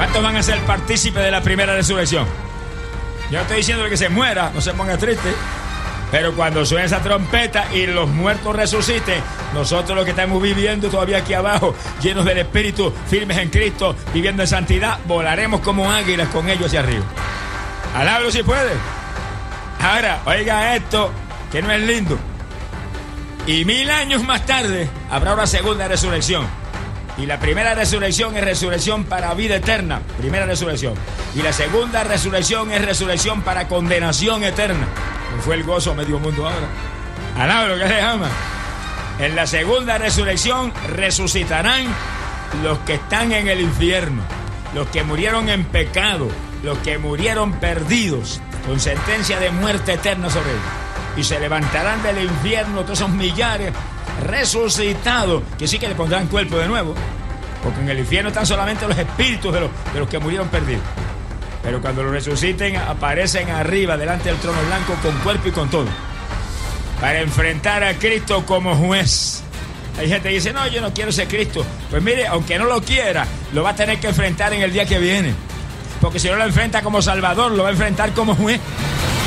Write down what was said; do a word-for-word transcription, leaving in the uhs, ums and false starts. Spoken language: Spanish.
¿Cuántos van a ser partícipes de la primera resurrección? Yo no estoy diciendo que se muera, no se ponga triste. Pero cuando suene esa trompeta y los muertos resuciten, nosotros los que estamos viviendo todavía aquí abajo, llenos del Espíritu, firmes en Cristo, viviendo en santidad, volaremos como águilas con ellos hacia arriba. Alábalo si puede. Ahora, oiga esto, que no es lindo. Y mil años más tarde, habrá una segunda resurrección. Y la primera resurrección es resurrección para vida eterna. Primera resurrección. Y la segunda resurrección es resurrección para condenación eterna. Que fue el gozo a medio mundo ahora. Alabro que se ama. En la segunda resurrección resucitarán los que están en el infierno. Los que murieron en pecado. Los que murieron perdidos. Con sentencia de muerte eterna sobre ellos. Y se levantarán del infierno todos esos millares resucitados, que sí que le pondrán cuerpo de nuevo, porque en el infierno están solamente los espíritus de los, de los que murieron perdidos. Pero cuando los resuciten, aparecen arriba, delante del trono blanco, con cuerpo y con todo, para enfrentar a Cristo como juez. Hay gente que dice, no, yo no quiero ser Cristo. Pues mire, aunque no lo quiera, lo va a tener que enfrentar en el día que viene, porque si no lo enfrenta como Salvador, lo va a enfrentar como juez.